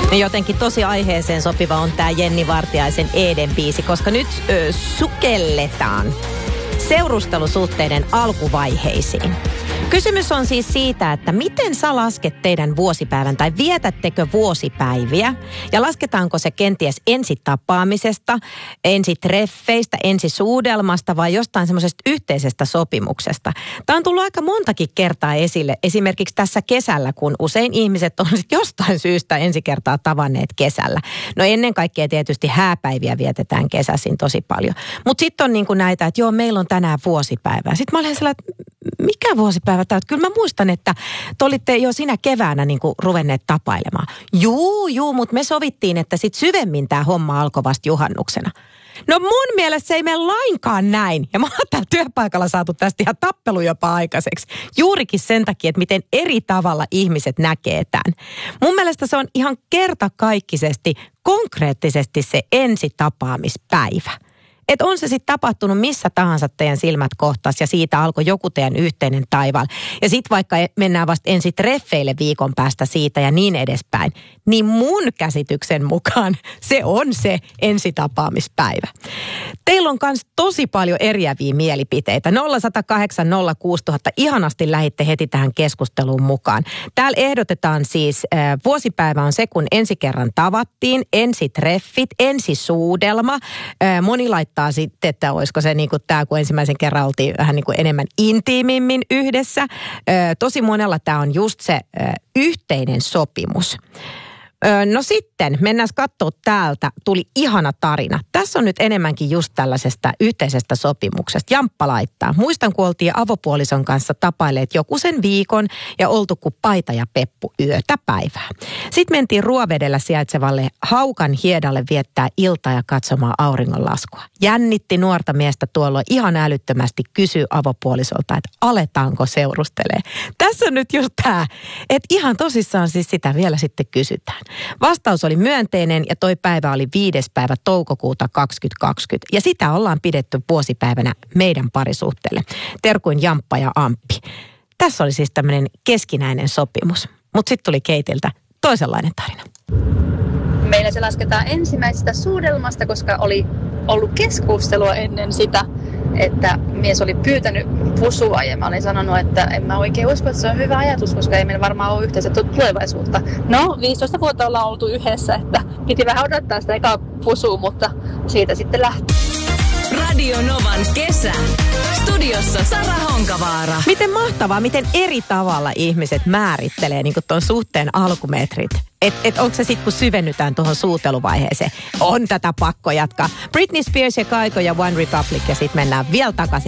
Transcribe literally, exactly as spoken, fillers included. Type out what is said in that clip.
Ja jotenkin tosi aiheeseen sopiva on tämä Jenni Vartiaisen Eden biisi, koska nyt ö, sukelletaan seurustelusuhteiden alkuvaiheisiin. Kysymys on siis siitä, että miten sä lasket teidän vuosipäivän tai vietättekö vuosipäiviä ja lasketaanko se kenties ensi tapaamisesta, ensi treffeistä, ensi suudelmasta vai jostain semmoisesta yhteisestä sopimuksesta. Tämä on tullut aika montakin kertaa esille, esimerkiksi tässä kesällä, kun usein ihmiset on sit jostain syystä ensi kertaa tavanneet kesällä. No ennen kaikkea tietysti hääpäiviä vietetään kesäisin tosi paljon, mutta sitten on niinku näitä, että joo, meillä on tänään vuosipäivä. Sitten mä olen sellainen, että mikä vuosipäivä tämä on? Kyllä mä muistan, että te olitte jo sinä keväänä niin kuin ruvenneet tapailemaan. Juu, juu, mutta me sovittiin, että sit syvemmin tämä homma alkoi vasta juhannuksena. No mun mielestä se ei mene lainkaan näin. Ja mä oon täällä työpaikalla saatu tästä ihan tappelu jopa aikaiseksi. Juurikin sen takia, että miten eri tavalla ihmiset näkee tämän. Mun mielestä se on ihan kertakaikkisesti, konkreettisesti se ensitapaamispäivä. Että on se sitten tapahtunut missä tahansa teidän silmät kohtas ja siitä alkoi joku teidän yhteinen taival. Ja sitten vaikka mennään vasta ensi treffeille viikon päästä siitä ja niin edespäin, niin mun käsityksen mukaan se on se ensitapaamispäivä. Teillä on myös tosi paljon eriäviä mielipiteitä. nolla yksi nolla kahdeksan nolla kuusi nolla nolla nolla ihanasti lähditte heti tähän keskusteluun mukaan. Täällä ehdotetaan siis, äh, vuosipäivä on se, kun ensi kerran tavattiin, ensi treffit, ensi suudelma. Äh, moni laittaa sitten, että olisiko se niin kuin tämä, kun ensimmäisen kerran oltiin vähän niin kuin enemmän intiimimmin yhdessä. Ö, tosi monella tämä on just se ö, yhteinen sopimus. Ö, no sitten, mennään katsoa täältä, tuli ihana tarina. Tässä on nyt enemmänkin just tällaisesta yhteisestä sopimuksesta. Jamppa laittaa. Muistan, kun oltiin avopuolison kanssa tapaileet joku sen viikon ja oltu kuin paita ja peppu yötä päivää. Sitten mentiin Ruovedellä sijaitsevalle Haukan hiedalle viettää iltaa ja katsomaan auringonlaskua. Jännitti nuorta miestä tuolloin ihan älyttömästi, kysyy avopuolisolta, että aletaanko seurustelee. Tässä on nyt just tämä, että ihan tosissaan siis sitä vielä sitten kysytään. Vastaus oli myönteinen ja toi päivä oli viides päivä toukokuuta kaksituhattakaksikymmentä. Ja sitä ollaan pidetty vuosipäivänä meidän parisuhteelle. Terkuin Jamppa ja Amppi. Tässä oli siis tämmöinen keskinäinen sopimus. Mutta sitten tuli Keitiltä toisenlainen tarina. Meillä se lasketaan ensimmäisestä suudelmasta, koska oli ollut keskustelua ennen sitä, että mies oli pyytänyt pusua ja mä olin sanonut, että en mä oikein usko, että se on hyvä ajatus, koska ei meillä varmaan ole yhteistä tulevaisuutta. No, viisitoista vuotta ollaan oltu yhdessä, että piti vähän odottaa sitä ekaa pusua, mutta siitä sitten lähti. Radio Novan kesä. Studiossa Sara Honkavaara. Miten mahtavaa, miten eri tavalla ihmiset määrittelee niin kuin tuon suhteen alkumetrit. Että et onko se sitten, kun syvennytään tuohon suuteluvaiheeseen, on tätä pakko jatkaa. Britney Spears ja Kaiko ja One Republic ja sitten mennään vielä takaisin